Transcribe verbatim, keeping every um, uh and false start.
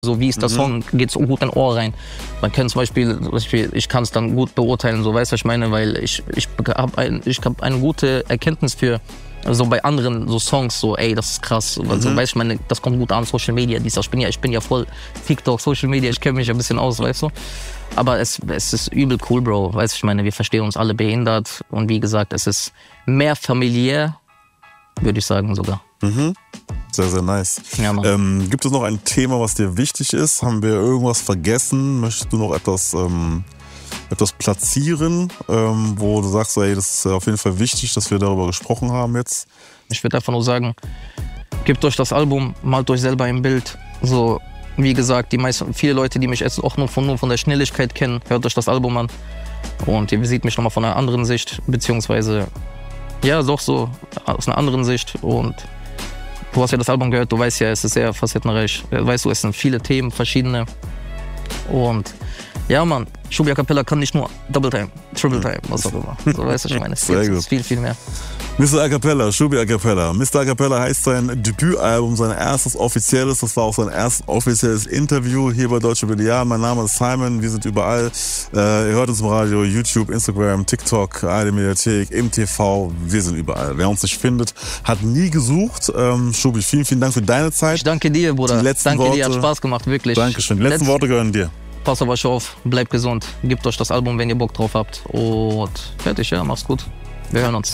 So, wie ist der mhm. Song, geht so gut in den Ohr rein. Man kann zum Beispiel, zum Beispiel ich kann es dann gut beurteilen, so, weißt du, was ich meine, weil ich, ich habe ein, ich hab eine gute Erkenntnis für so bei anderen so Songs, so ey, das ist krass, mhm. also, weißt du, meine, das kommt gut an, Social Media, dies, ich bin ja, ich bin ja voll TikTok, Social Media, ich kenne mich ein bisschen aus, weißt du. Aber es, es ist übel cool, Bro, weißt du, ich meine, wir verstehen uns alle behindert und wie gesagt, es ist mehr familiär, würde ich sagen sogar. Mhm. Sehr, sehr nice. Ja, ähm, gibt es noch ein Thema, was dir wichtig ist? Haben wir irgendwas vergessen? Möchtest du noch etwas, ähm, etwas platzieren, ähm, wo du sagst, ey, das ist auf jeden Fall wichtig, dass wir darüber gesprochen haben jetzt? Ich würde einfach nur sagen, gebt euch das Album, malt euch selber ein Bild. So, wie gesagt, die meisten, viele Leute, die mich jetzt auch nur von, nur von der Schnelligkeit kennen, hört euch das Album an. Und ihr seht mich nochmal von einer anderen Sicht, beziehungsweise, ja, doch so, aus einer anderen Sicht. Und du hast ja das Album gehört, du weißt ja, es ist sehr facettenreich. Weißt du, es sind viele Themen, verschiedene. Und ja, Mann, Shubi A Cappella kann nicht nur Double Time, Triple Time, was auch immer. So, weißt du, ich meine, es ist viel, viel mehr. Mister A Cappella, Shubi A Cappella. Mister A Cappella heißt sein Debütalbum, sein erstes offizielles. Das war auch sein erstes offizielles Interview hier bei Deutsche Billiard. Mein Name ist Simon, wir sind überall. Äh, ihr hört uns im Radio, YouTube, Instagram, TikTok, eine Mediathek, im T V. Wir sind überall. Wer uns nicht findet, hat nie gesucht. Ähm, Shubi, vielen, vielen Dank für deine Zeit. Ich danke dir, Bruder. Die letzten danke Worte, dir, hat Spaß gemacht, wirklich. Dankeschön. Die letzten Letz Worte gehören dir. Pass auf euch auf, bleibt gesund, gebt euch das Album, wenn ihr Bock drauf habt. Und fertig, ja, macht's gut. Wir hören uns.